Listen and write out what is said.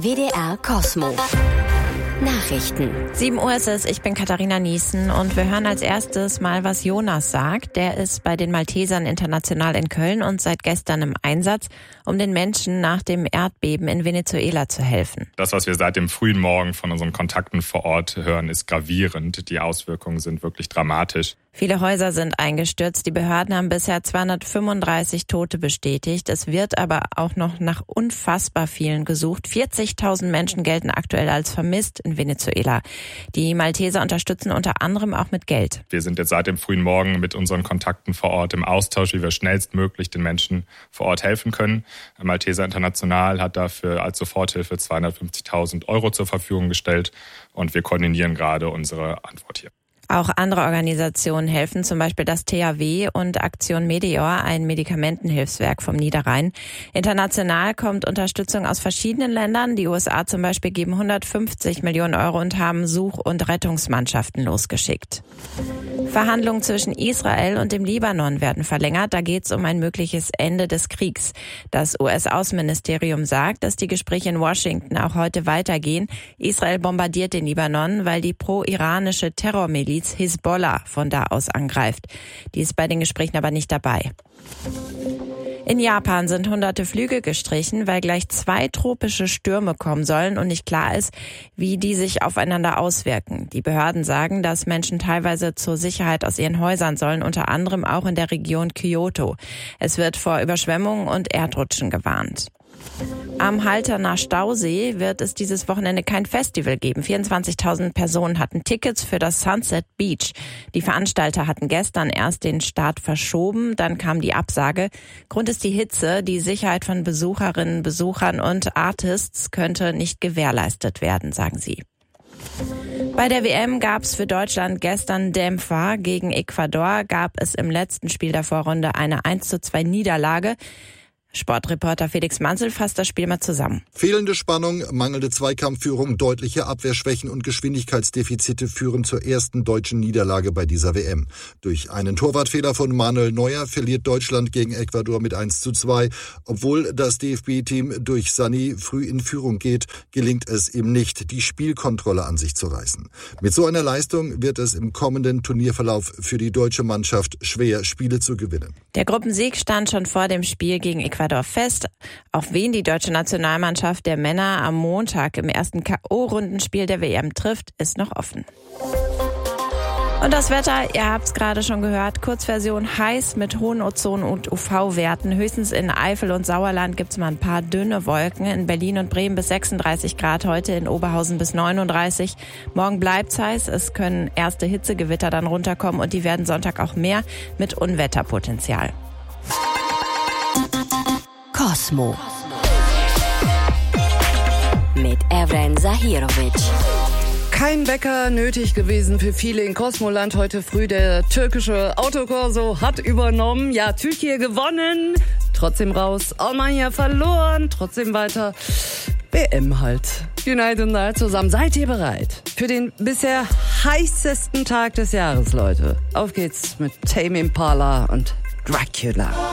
WDR Cosmo. Nachrichten. 7 Uhr ist es, ich bin Katharina Niesen und wir hören als erstes mal, was Jonas sagt. Der ist bei den Maltesern international in Köln und seit gestern im Einsatz, um den Menschen nach dem Erdbeben in Venezuela zu helfen. Das, was wir seit dem frühen Morgen von unseren Kontakten vor Ort hören, ist gravierend. Die Auswirkungen sind wirklich dramatisch. Viele Häuser sind eingestürzt. Die Behörden haben bisher 235 Tote bestätigt. Es wird aber auch noch nach unfassbar vielen gesucht. 40.000 Menschen gelten aktuell als vermisst in Venezuela. Die Malteser unterstützen unter anderem auch mit Geld. Wir sind jetzt seit dem frühen Morgen mit unseren Kontakten vor Ort im Austausch, wie wir schnellstmöglich den Menschen vor Ort helfen können. Malteser International hat dafür als Soforthilfe 250.000 € zur Verfügung gestellt und wir koordinieren gerade unsere Antwort hier. Auch andere Organisationen helfen, zum Beispiel das THW und Aktion Meteor, ein Medikamentenhilfswerk vom Niederrhein. International kommt Unterstützung aus verschiedenen Ländern. Die USA zum Beispiel geben 150 Millionen € und haben Such- und Rettungsmannschaften losgeschickt. Verhandlungen zwischen Israel und dem Libanon werden verlängert. Da geht es um ein mögliches Ende des Kriegs. Das US-Außenministerium sagt, dass die Gespräche in Washington auch heute weitergehen. Israel bombardiert den Libanon, weil die pro-iranische Terrormiliz Hisbollah von da aus angreift. Die ist bei den Gesprächen aber nicht dabei. In Japan sind hunderte Flüge gestrichen, weil gleich 2 tropische Stürme kommen sollen und nicht klar ist, wie die sich aufeinander auswirken. Die Behörden sagen, dass Menschen teilweise zur Sicherheit aus ihren Häusern sollen, unter anderem auch in der Region Kyoto. Es wird vor Überschwemmungen und Erdrutschen gewarnt. Am Halterner Stausee wird es dieses Wochenende kein Festival geben. 24.000 Personen hatten Tickets für das Sunset Beach. Die Veranstalter hatten gestern erst den Start verschoben, dann kam die Absage. Grund ist die Hitze. Die Sicherheit von Besucherinnen, Besuchern und Artists könnte nicht gewährleistet werden, sagen sie. Bei der WM gab es für Deutschland gestern Dämpfer. Gegen Ecuador gab es im letzten Spiel der Vorrunde eine 1:2 Niederlage. Sportreporter Felix Manzel fasst das Spiel mal zusammen. Fehlende Spannung, mangelnde Zweikampfführung, deutliche Abwehrschwächen und Geschwindigkeitsdefizite führen zur ersten deutschen Niederlage bei dieser WM. Durch einen Torwartfehler von Manuel Neuer verliert Deutschland gegen Ecuador mit 1:2. Obwohl das DFB-Team durch Sané früh in Führung geht, gelingt es ihm nicht, die Spielkontrolle an sich zu reißen. Mit so einer Leistung wird es im kommenden Turnierverlauf für die deutsche Mannschaft schwer, Spiele zu gewinnen. Der Gruppensieg stand schon vor dem Spiel gegen Ecuador fest. Auf wen die deutsche Nationalmannschaft der Männer am Montag im ersten K.O.-Rundenspiel der WM trifft, ist noch offen. Und das Wetter, ihr habt es gerade schon gehört, Kurzversion heiß mit hohen Ozon- und UV-Werten. Höchstens in Eifel und Sauerland gibt es mal ein paar dünne Wolken. In Berlin und Bremen bis 36 Grad heute, in Oberhausen bis 39. Morgen bleibt's heiß, es können erste Hitzegewitter dann runterkommen und die werden Sonntag auch mehr mit Unwetterpotenzial. Cosmo. Mit Evren Zahirovic. Kein Wecker nötig gewesen für viele in Cosmoland heute früh. Der türkische Autokorso hat übernommen. Ja, Türkei gewonnen. Trotzdem raus. Almanya verloren. Trotzdem weiter. WM halt. United zusammen. Seid ihr bereit für den bisher heißesten Tag des Jahres, Leute? Auf geht's mit Tame Impala und Dracula.